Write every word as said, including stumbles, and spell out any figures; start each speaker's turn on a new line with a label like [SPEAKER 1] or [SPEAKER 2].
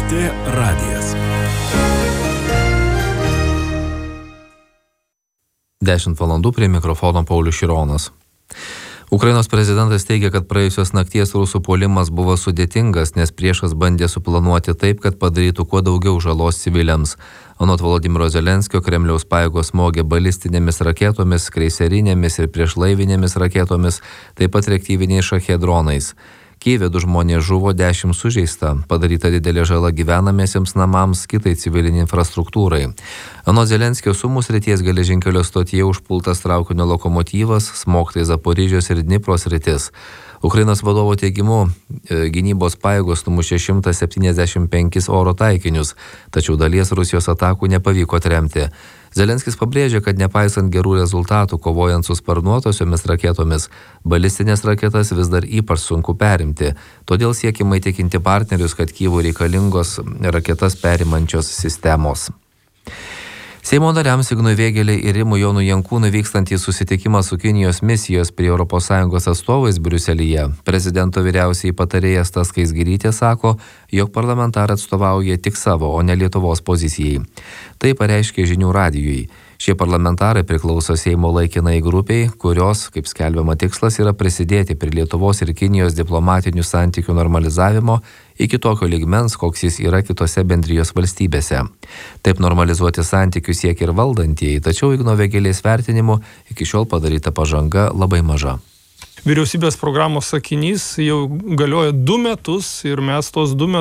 [SPEAKER 1] T radijas.
[SPEAKER 2] dešimt valandų prie mikrofono Paulius Šironas. Ukrainos prezidentas teigia, kad praėjusios nakties rusų puolimas buvo sudėtingas, nes priešas bandė suplanuoti taip, kad padarytų kuo daugiau žalos civiliams. Anot Volodymyro Zelenskio, Kremliaus pajėgos smogė balistinėmis raketomis, kreiserinėmis ir priešlaivinėmis raketomis, taip pat reaktyviniais šachedronais dronais. Kyjive du žmonės žuvo, dešimt sužeista, padaryta didelė žala gyvenamiesiems namams, kitai civilinei infrastruktūrai. Anot Zelenskio, Sumų srities geležinkelio stotyje užpultas traukinio lokomotyvas, smogta į Zaporižės ir Dnipro sritis. Ukrainos vadovo teigimu, gynybos pajėgos numušė šimtą septyniasdešimt penkis oro taikinius, tačiau dalies Rusijos atakų nepavyko atremti. Zelenskis pabrėžė, kad nepaisant gerų rezultatų kovojant su sparnuotosiomis raketomis, balistinės raketas vis dar ypač sunku perimti. Todėl siekiama įtikinti partnerius, kad Kyjivui reikalingos raketas perimančios sistemos. Seimo nariams Ignui Vėgėlei ir Rimui Jonui Jankūnui vykstantį susitikimą su Kinijos misijos prie Europos Sąjungos atstovais Briuselyje. Prezidento vyriausiai patarėjas Stas Skaisgirytė sako, jog parlamentarai atstovauja tik savo, o ne Lietuvos pozicijai. Tai pareiškė Žinių radijui. Šie parlamentarai priklauso Seimo laikinai grupiai, kurios, kaip skelbiama, tikslas yra prisidėti prie Lietuvos ir Kinijos diplomatinių santykių normalizavimo iki tokio lygmens, koks jis yra kitose bendrijos valstybėse. Taip normalizuoti santykius siekia ir valdantieji, tačiau Igno Vėgėlės vertinimu iki šiol padaryta pažanga labai maža.
[SPEAKER 3] Vyriausybės programos sakinys jau galioja du metus ir mes tos du metus